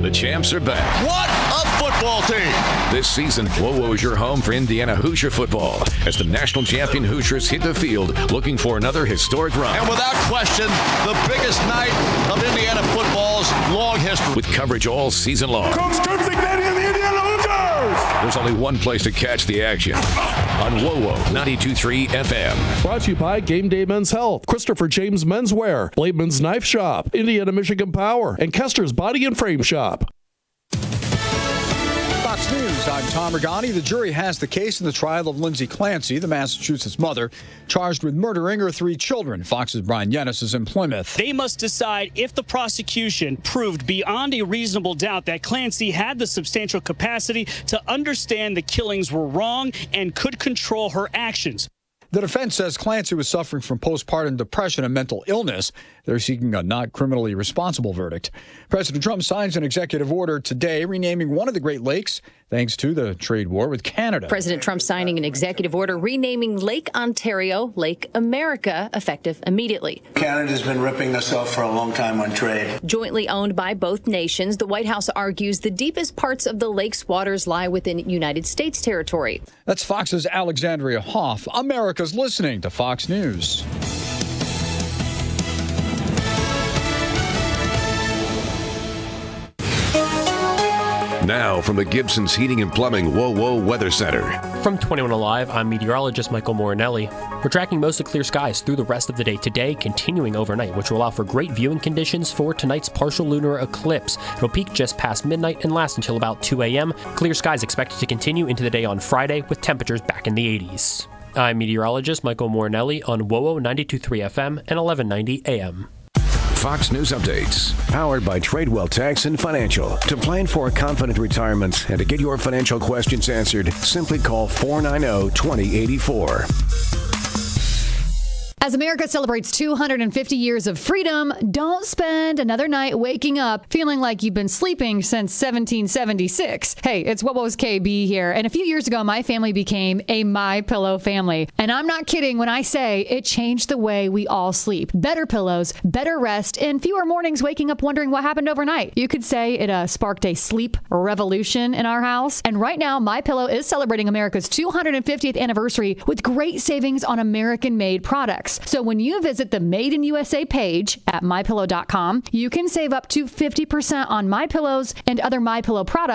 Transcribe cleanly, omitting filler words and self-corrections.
The champs are back. What a football team! This season, WoWo is your home for Indiana Hoosier football as the national champion Hoosiers hit the field looking for another historic run. And without question, the biggest night of Indiana football's long history. With coverage all season long. Coach Kurt Cignetti and the Indiana Hoosiers! There's only one place to catch the action. On WoWo 92.3 FM. Brought to you by Game Day Men's Health, Christopher James Menswear, Blademan's Knife Shop, Indiana Michigan Power, and Kester's Body and Frame Shop. Fox News, I'm Tom Regani. The jury has the case in the trial of Lindsay Clancy, the Massachusetts mother, charged with murdering her 3 children. Fox's Brian Yennis is in Plymouth. They must decide if the prosecution proved beyond a reasonable doubt that Clancy had the substantial capacity to understand the killings were wrong and could control her actions. The defense says Clancy was suffering from postpartum depression and mental illness. They're seeking a not criminally responsible verdict. President Trump signs an executive order today renaming one of the Great Lakes thanks to the trade war with Canada. President Trump signing an executive order renaming Lake Ontario Lake America, effective immediately. Canada's been ripping us off for a long time on trade. Jointly owned by both nations, the White House argues the deepest parts of the lake's waters lie within United States territory. That's Fox's Alexandria Hoff. America's listening to Fox News. Now from the Gibson's Heating and Plumbing WoWo Weather Center. From 21 Alive, I'm meteorologist Michael Morinelli. We're tracking mostly clear skies through the rest of the day today, continuing overnight, which will allow for great viewing conditions for tonight's partial lunar eclipse. It'll peak just past midnight and last until about 2 a.m. Clear skies expected to continue into the day on Friday, with temperatures back in the 80s. I'm meteorologist Michael Morinelli on WoWo 92.3 FM and 1190 AM. Fox News Updates, powered by Tradewell Tax and Financial. To plan for a confident retirement and to get your financial questions answered, simply call 490-2084. As America celebrates 250 years of freedom, don't spend another night waking up feeling like you've been sleeping since 1776. Hey, it's WoWo's KB here, and a few years ago, my family became a MyPillow family. And I'm not kidding when I say it changed the way we all sleep. Better pillows, better rest, and fewer mornings waking up wondering what happened overnight. You could say it sparked a sleep revolution in our house. And right now, MyPillow is celebrating America's 250th anniversary with great savings on American-made products. So when you visit the Made in USA page at MyPillow.com, you can save up to 50% on MyPillows and other MyPillow products